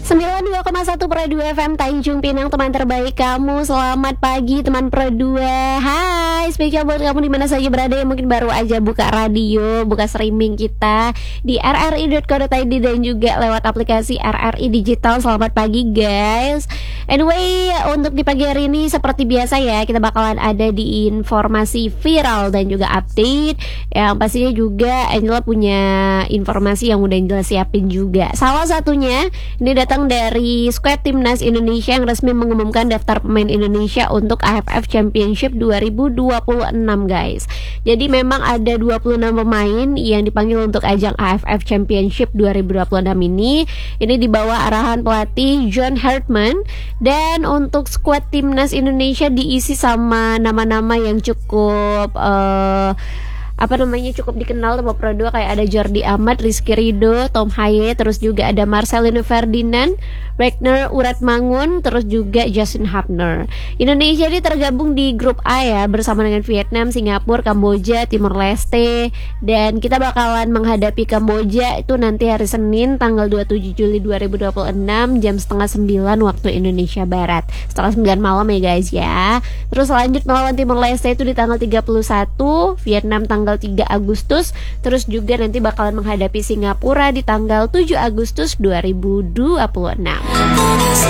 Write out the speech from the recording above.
92,1 Pro 2 FM Tanjung Pinang, teman terbaik kamu. Selamat pagi teman Pro 2. Hai, spesial buat kamu di mana saja berada yang mungkin baru aja buka radio, buka streaming kita di rri.co.id dan juga lewat aplikasi RRI Digital. Selamat pagi guys. Anyway, untuk di pagi hari ini seperti biasa ya, kita bakalan ada di informasi viral dan juga update. Yang pastinya juga Angela punya informasi yang udah Angela siapin juga. Salah satunya ini datang dari skuad Timnas Indonesia yang resmi mengumumkan daftar pemain Indonesia untuk AFF Championship 2026 guys. Jadi memang ada 26 pemain yang dipanggil untuk ajang AFF Championship 2026 ini. Ini di bawah arahan pelatih John Hartman. Dan untuk skuad Timnas Indonesia diisi sama nama-nama yang cukup cukup dikenal sama Pro 2, kayak ada Jordi Amat, Rizky Ridho, Tom Haye, terus juga ada Marcelino Ferdinand, Wagner Uratmangun, terus juga Justin Hapner. Indonesia ini tergabung di grup A ya, bersama dengan Vietnam, Singapura, Kamboja, Timor Leste, dan kita bakalan menghadapi Kamboja itu nanti hari Senin tanggal 27 Juli 2026 jam setengah 9 waktu Indonesia Barat, setengah 9 malam ya guys ya. Terus lanjut melawan Timor Leste itu di tanggal 31, Vietnam tanggal 3 Agustus, terus juga nanti bakalan menghadapi Singapura di tanggal 7 Agustus 2026.